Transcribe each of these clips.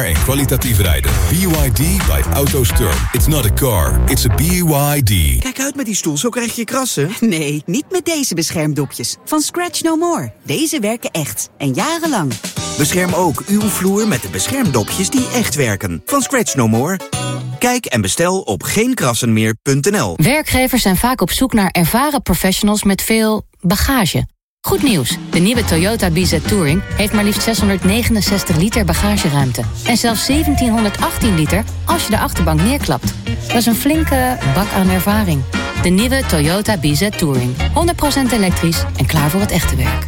En kwalitatief rijden. BYD by AutoSturm. It's not a car, it's a BYD. Kijk uit met die stoel, zo krijg je krassen. Nee, niet met deze beschermdopjes. Van Scratch No More. Deze werken echt. En jarenlang. Bescherm ook uw vloer met de beschermdopjes die echt werken. Van Scratch No More. Kijk en bestel op geenkrassenmeer.nl. Werkgevers zijn vaak op zoek naar ervaren professionals met veel bagage. Goed nieuws, de nieuwe Toyota BZ Touring heeft maar liefst 669 liter bagageruimte. En zelfs 1718 liter als je de achterbank neerklapt. Dat is een flinke bak aan ervaring. De nieuwe Toyota BZ Touring. 100% elektrisch en klaar voor het echte werk.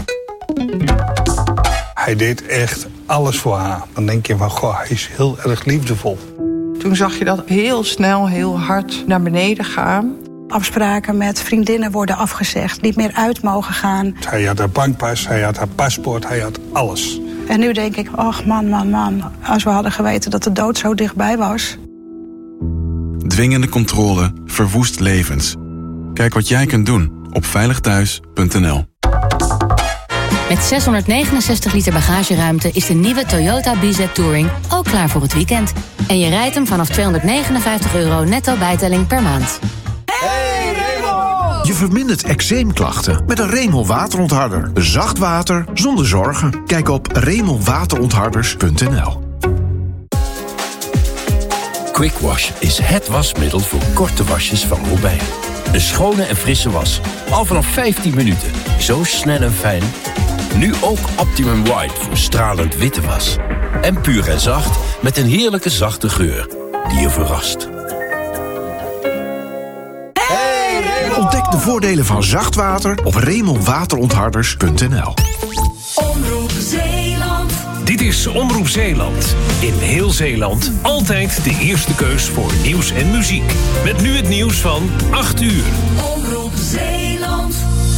Hij deed echt alles voor haar. Dan denk je van, goh, hij is heel erg liefdevol. Toen zag je dat heel snel, heel hard naar beneden gaan. Afspraken met vriendinnen worden afgezegd, niet meer uit mogen gaan. Hij had haar bankpas, hij had haar paspoort, hij had alles. En nu denk ik, ach man, als we hadden geweten dat de dood zo dichtbij was. Dwingende controle verwoest levens. Kijk wat jij kunt doen op veiligthuis.nl. Met 669 liter bagageruimte is de nieuwe Toyota BZ Touring ook klaar voor het weekend. En je rijdt hem vanaf €259 netto bijtelling per maand. Je vermindert eczeemklachten met een Remel waterontharder. Zacht water zonder zorgen. Kijk op remelwaterontharders.nl. Quick Wash is het wasmiddel voor korte wasjes van Robijn. Een schone en frisse was. Al vanaf 15 minuten. Zo snel en fijn. Nu ook Optimum White voor stralend witte was. En puur en zacht met een heerlijke zachte geur die je verrast. Ontdek de voordelen van zacht water op remelwaterontharders.nl. Omroep Zeeland. Dit is Omroep Zeeland. In heel Zeeland altijd de eerste keus voor nieuws en muziek. Met nu het nieuws van 8 uur. Omroep Zeeland.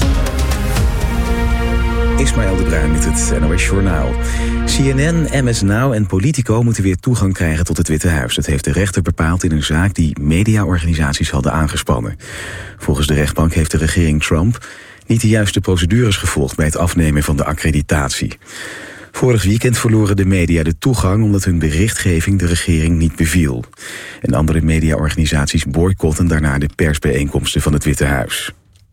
Ismaël de Bruin met het NOS Journaal. CNN, MS Now en Politico moeten weer toegang krijgen tot het Witte Huis. Dat heeft de rechter bepaald in een zaak die mediaorganisaties hadden aangespannen. Volgens de rechtbank heeft de regering Trump niet de juiste procedures gevolgd bij het afnemen van de accreditatie. Vorig weekend verloren de media de toegang omdat hun berichtgeving de regering niet beviel. En andere mediaorganisaties boycotten daarna de persbijeenkomsten van het Witte Huis.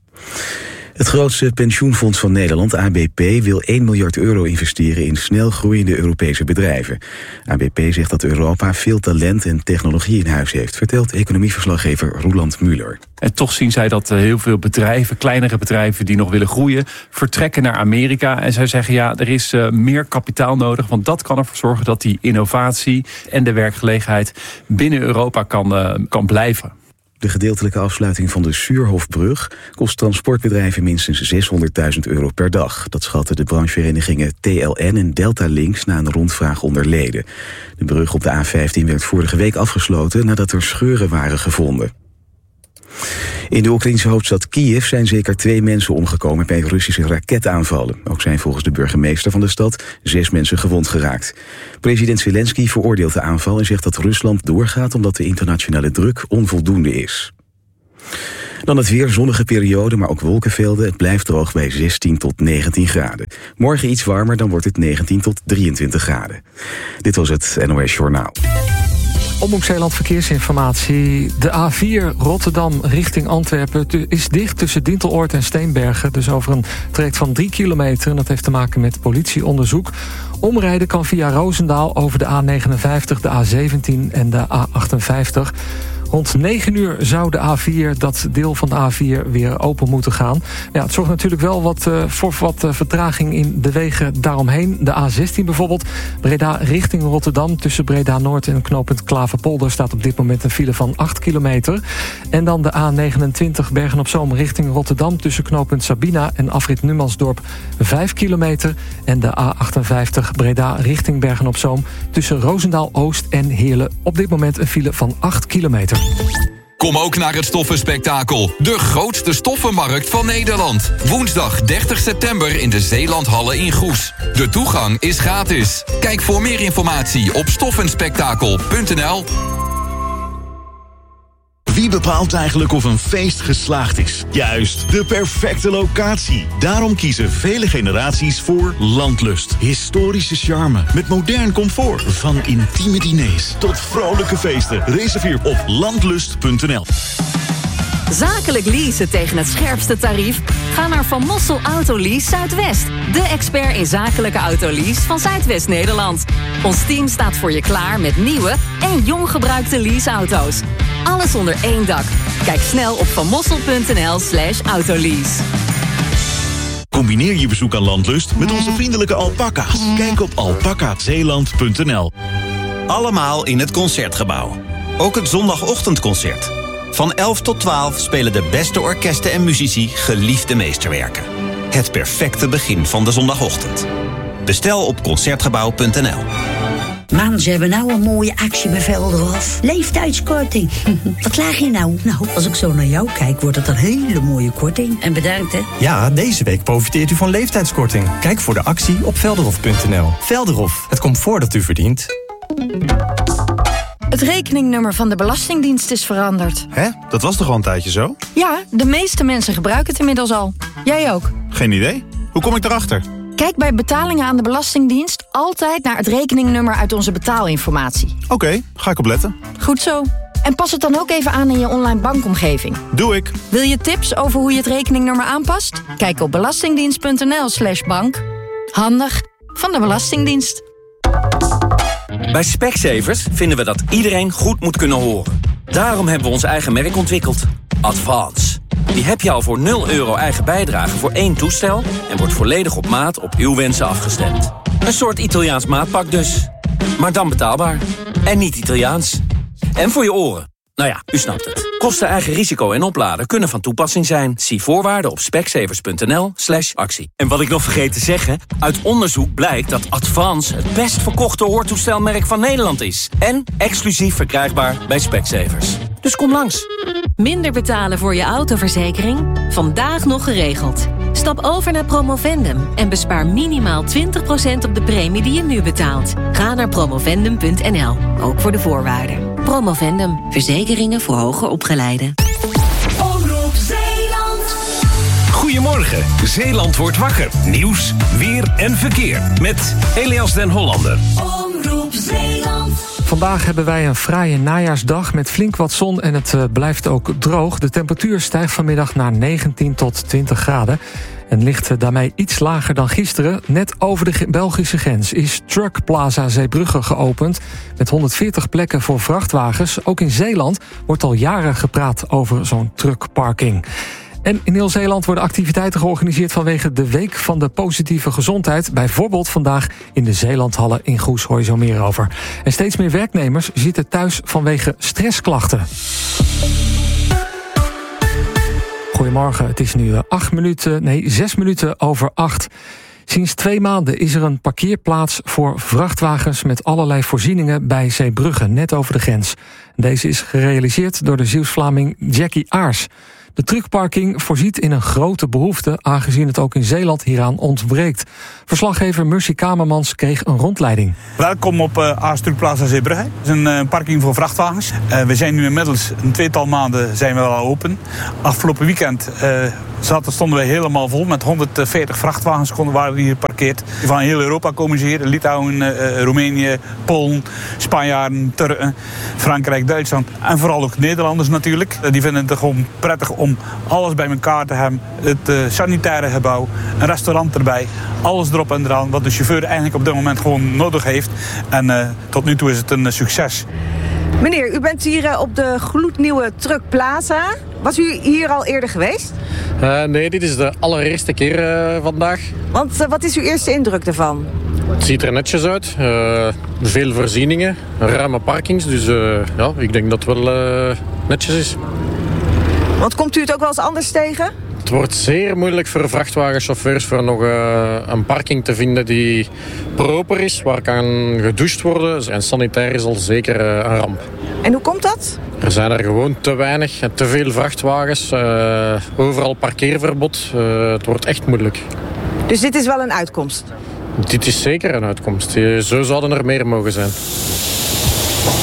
Het grootste pensioenfonds van Nederland, ABP, wil 1 miljard euro investeren in snel groeiende Europese bedrijven. ABP zegt dat Europa veel talent en technologie in huis heeft, vertelt economieverslaggever Roeland Muller. En toch zien zij dat heel veel bedrijven, kleinere bedrijven die nog willen groeien, vertrekken naar Amerika. En zij zeggen ja, er is meer kapitaal nodig, want dat kan ervoor zorgen dat die innovatie en de werkgelegenheid binnen Europa kan blijven. De gedeeltelijke afsluiting van de Suurhofbrug kost transportbedrijven minstens €600.000 per dag. Dat schatten de brancheverenigingen TLN en Delta Links na een rondvraag onder leden. De brug op de A15 werd vorige week afgesloten nadat er scheuren waren gevonden. In de Oekraïnse hoofdstad Kiev zijn zeker 2 mensen omgekomen bij Russische raketaanvallen. Ook zijn volgens de burgemeester van de stad 6 mensen gewond geraakt. President Zelensky veroordeelt de aanval en zegt dat Rusland doorgaat omdat de internationale druk onvoldoende is. Dan het weer, zonnige periode, maar ook wolkenvelden. Het blijft droog bij 16 tot 19 graden. Morgen iets warmer, dan wordt het 19 tot 23 graden. Dit was het NOS Journaal. Omroep Zeeland verkeersinformatie. De A4 Rotterdam richting Antwerpen is dicht tussen Dinteloord en Steenbergen. Dus over een traject van 3 kilometer. En dat heeft te maken met politieonderzoek. Omrijden kan via Roosendaal over de A59, de A17 en de A58. Rond 9 uur zou de A4, dat deel van de A4, weer open moeten gaan. Ja, het zorgt natuurlijk wel voor wat vertraging in de wegen daaromheen. De A16 bijvoorbeeld, Breda richting Rotterdam. Tussen Breda Noord en knooppunt Klaverpolder staat op dit moment een file van 8 kilometer. En dan de A29 Bergen-op-Zoom richting Rotterdam. Tussen knooppunt Sabina en afrit Numansdorp 5 kilometer. En de A58 Breda richting Bergen-op-Zoom. Tussen Roosendaal-Oost en Heerlen op dit moment een file van 8 kilometer. Kom ook naar het Stoffenspektakel. De grootste stoffenmarkt van Nederland. Woensdag 30 september in de Zeelandhallen in Goes. De toegang is gratis. Kijk voor meer informatie op stoffenspektakel.nl. Wie bepaalt eigenlijk of een feest geslaagd is? Juist, de perfecte locatie. Daarom kiezen vele generaties voor Landlust. Historische charme met modern comfort. Van intieme diners tot vrolijke feesten. Reserveer op landlust.nl. Zakelijk leasen tegen het scherpste tarief? Ga naar Van Mossel Autolease Zuidwest. De expert in zakelijke autolease van Zuidwest-Nederland. Ons team staat voor je klaar met nieuwe en jong gebruikte leaseauto's. Alles onder één dak. Kijk snel op vanmossel.nl/autolease. Combineer je bezoek aan Landlust met onze vriendelijke alpaca's. Kijk op alpacazeeland.nl. Allemaal in het Concertgebouw. Ook het zondagochtendconcert. Van 11 tot 12 spelen de beste orkesten en muzici geliefde meesterwerken. Het perfecte begin van de zondagochtend. Bestel op Concertgebouw.nl. Man, ze hebben nou een mooie actie bij Velderhof. Leeftijdskorting. Wat laag je nou? Nou, als ik zo naar jou kijk, wordt het een hele mooie korting. En bedankt, hè. Ja, deze week profiteert u van leeftijdskorting. Kijk voor de actie op velderhof.nl. Velderhof, het comfort dat u verdient. Het rekeningnummer van de Belastingdienst is veranderd. Hè? Dat was toch al een tijdje zo? Ja, de meeste mensen gebruiken het inmiddels al. Jij ook? Geen idee. Hoe kom ik erachter? Kijk bij betalingen aan de Belastingdienst altijd naar het rekeningnummer uit onze betaalinformatie. Oké, ga ik opletten. Goed zo. En pas het dan ook even aan in je online bankomgeving. Doe ik. Wil je tips over hoe je het rekeningnummer aanpast? Kijk op belastingdienst.nl/bank. Handig van de Belastingdienst. Bij Specsavers vinden we dat iedereen goed moet kunnen horen. Daarom hebben we ons eigen merk ontwikkeld. Advance. Die heb je al voor €0 eigen bijdrage voor 1 toestel... en wordt volledig op maat op uw wensen afgestemd. Een soort Italiaans maatpak dus. Maar dan betaalbaar. En niet Italiaans. En voor je oren. Nou ja, u snapt het. Kosten, eigen risico en opladen kunnen van toepassing zijn. Zie voorwaarden op specsavers.nl/actie. En wat ik nog vergeet te zeggen... uit onderzoek blijkt dat Advance het best verkochte hoortoestelmerk van Nederland is. En exclusief verkrijgbaar bij Specsavers. Dus kom langs. Minder betalen voor je autoverzekering? Vandaag nog geregeld. Stap over naar Promovendum en bespaar minimaal 20% op de premie die je nu betaalt. Ga naar promovendum.nl, ook voor de voorwaarden. Promovendum, verzekeringen voor hoger opgeleiden. Omroep Zeeland. Goedemorgen, Zeeland wordt wakker. Nieuws, weer en verkeer. Met Elias den Hollander. Omroep Zeeland. Vandaag hebben wij een fraaie najaarsdag met flink wat zon en het blijft ook droog. De temperatuur stijgt vanmiddag naar 19 tot 20 graden. En ligt daarmee iets lager dan gisteren. Net over de Belgische grens is Truck Plaza Zeebrugge geopend. Met 140 plekken voor vrachtwagens. Ook in Zeeland wordt al jaren gepraat over zo'n truckparking. En in heel Zeeland worden activiteiten georganiseerd vanwege de Week van de Positieve Gezondheid. Bijvoorbeeld vandaag in de Zeelandhallen in Goes, hoor je zo meer over. En steeds meer werknemers zitten thuis vanwege stressklachten. Goedemorgen, het is nu 6 minuten over 8. Sinds 2 maanden is er een parkeerplaats voor vrachtwagens met allerlei voorzieningen bij Zeebrugge, net over de grens. Deze is gerealiseerd door de Zeeuws-Vlaming Jackie Aars. De truckparking voorziet in een grote behoefte, aangezien het ook in Zeeland hieraan ontbreekt. Verslaggever Mercy Kamermans kreeg een rondleiding. Welkom op Aars Truckplaza Zeebrugge. Het is een parking voor vrachtwagens. We zijn nu inmiddels een 2-tal maanden zijn we al open. Afgelopen weekend stonden we helemaal vol met 140 vrachtwagens waren hier geparkeerd. Van heel Europa komen ze hier. Litouwen, Roemenië, Polen, Spanjaarden, Turken, Frankrijk, Duitsland. En vooral ook Nederlanders natuurlijk. Die vinden het gewoon prettig om alles bij elkaar te hebben. Het sanitaire gebouw, een restaurant erbij. Alles erop en eraan wat de chauffeur eigenlijk op dit moment gewoon nodig heeft. En tot nu toe is het een succes. Meneer, u bent hier op de gloednieuwe Truck Plaza. Was u hier al eerder geweest? Nee, dit is de allereerste keer vandaag. Want wat is uw eerste indruk ervan? Het ziet er netjes uit. Veel voorzieningen, ruime parkings. Dus ja, ik denk dat het wel netjes is. Want komt u het ook wel eens anders tegen? Het wordt zeer moeilijk voor vrachtwagenchauffeurs voor nog een parking te vinden die proper is, waar kan gedoucht worden. En sanitair is al zeker een ramp. En hoe komt dat? Er zijn er gewoon te weinig en te veel vrachtwagens. Overal parkeerverbod. Het wordt echt moeilijk. Dus dit is wel een uitkomst? Dit is zeker een uitkomst. Zo zouden er meer mogen zijn.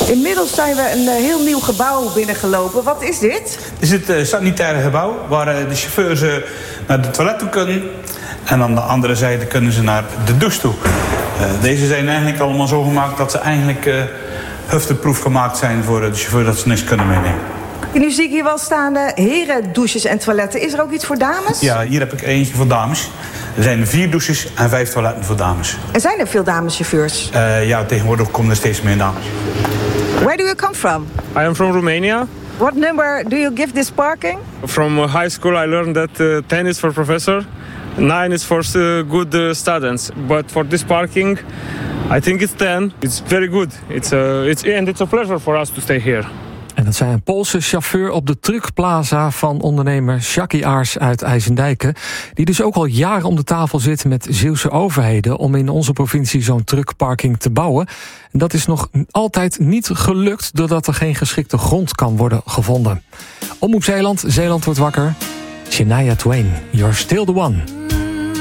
Inmiddels zijn we een heel nieuw gebouw binnengelopen. Wat is dit? Dit is het sanitaire gebouw waar de chauffeurs naar de toilet toe kunnen. En aan de andere zijde kunnen ze naar de douche toe. Deze zijn eigenlijk allemaal zo gemaakt dat ze eigenlijk hufteproof gemaakt zijn voor de chauffeur, dat ze niks kunnen meenemen. Nu zie ik hier wel staan heren douches en toiletten. Is er ook iets voor dames? Ja, hier heb ik eentje voor dames. Er zijn 4 douches en 5 toiletten voor dames. En zijn er veel dameschauffeurs? Ja, tegenwoordig komen er steeds meer dames. Where do you come from? I am from Romania. What number do you give this parking? From high school I learned that 10 is for professor, 9 is for good students. But for this parking, I think it's 10. It's very good. It's a pleasure for us to stay here. En dat zei een Poolse chauffeur op de truckplaza van ondernemer Jackie Aars uit IJsendijken, die dus ook al jaren om de tafel zit met Zeeuwse overheden om in onze provincie zo'n truckparking te bouwen. En dat is nog altijd niet gelukt doordat er geen geschikte grond kan worden gevonden. Omroep Zeeland, Zeeland wordt wakker. Shania Twain, You're Still the One.